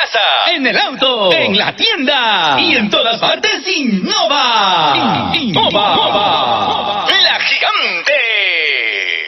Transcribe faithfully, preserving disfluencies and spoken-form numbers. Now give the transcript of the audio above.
casa, en el auto, en la tienda y en todas partes Innova. Innova.